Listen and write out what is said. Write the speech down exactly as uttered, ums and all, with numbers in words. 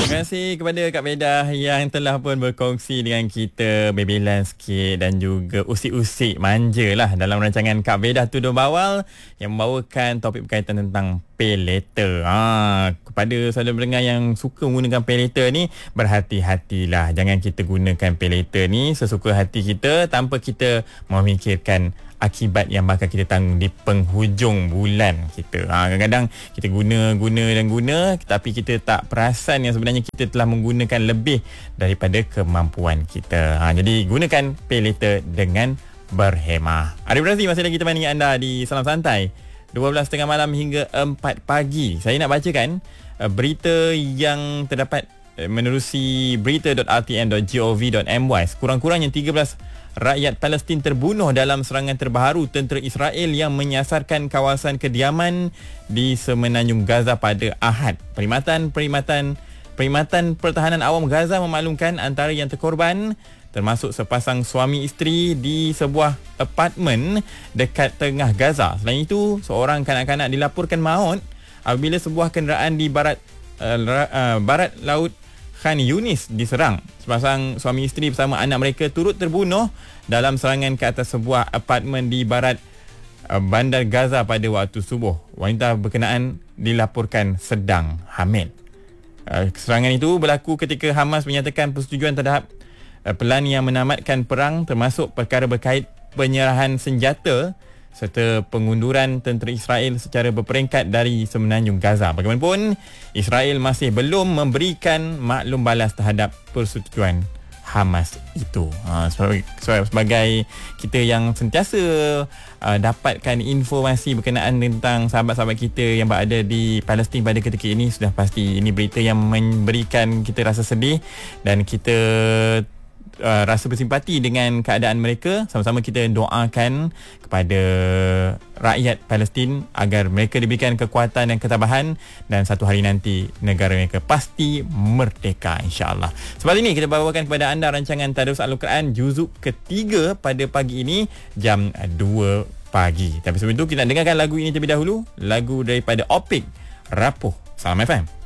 Terima kasih kepada Kak Bedah yang telah pun berkongsi dengan kita, bebelan sikit dan juga usik-usik manja lah dalam rancangan Kak Bedah Tudung Bawal yang membawakan topik berkaitan tentang pay later. Ha, kepada saudara pendengar yang suka menggunakan pay later ni, berhati-hatilah. Jangan kita gunakan pay later ni sesuka hati kita tanpa kita memikirkan akibat yang bakal kita tanggung di penghujung bulan kita. Ha, kadang-kadang kita guna, guna dan guna tapi kita tak perasan yang sebenarnya kita telah menggunakan lebih daripada kemampuan kita. Ha, jadi gunakan pay later dengan berhemah. Arif Razif masih lagi temani anda di Salam Santai dua belas tiga puluh malam hingga empat pagi. Saya nak bacakan uh, berita yang terdapat uh, menerusi berita dot r t n dot gov dot m y. Kurang-kurangnya tiga belas rakyat Palestin terbunuh dalam serangan terbaru tentera Israel yang menyasarkan kawasan kediaman di Semenanjung Gaza pada Ahad. Perkhidmatan-perkhidmatan Perkhidmatan Pertahanan Awam Gaza memaklumkan antara yang terkorban termasuk sepasang suami isteri di sebuah apartmen dekat tengah Gaza. Selain itu, seorang kanak-kanak dilaporkan maut apabila sebuah kenderaan di barat uh, uh, barat laut Khan Yunis diserang. Sepasang suami isteri bersama anak mereka turut terbunuh dalam serangan ke atas sebuah apartmen di barat uh, bandar Gaza pada waktu subuh. Wanita berkenaan dilaporkan sedang hamil. Uh, serangan itu berlaku ketika Hamas menyatakan persetujuan terhadap uh, pelan yang menamatkan perang termasuk perkara berkait penyerahan senjata serta pengunduran tentera Israel secara berperingkat dari Semenanjung Gaza. Bagaimanapun, Israel masih belum memberikan maklum balas terhadap persetujuan Hamas itu. Ha, sebagai, sebagai kita yang sentiasa uh, dapatkan informasi berkenaan tentang sahabat-sahabat kita yang berada di Palestin pada ketika ini, sudah pasti ini berita yang memberikan kita rasa sedih dan kita Uh, rasa bersimpati dengan keadaan mereka. Sama-sama kita doakan kepada rakyat Palestin agar mereka diberikan kekuatan dan ketabahan dan satu hari nanti negara mereka pasti merdeka, insya-Allah. Sebab ini kita bawakan kepada anda rancangan Tadarus Al-Quran juzuk ketiga pada pagi ini jam dua pagi. Tapi sebelum itu kita nak dengarkan lagu ini terlebih dahulu, lagu daripada Opik, Rapuh. Salam F M.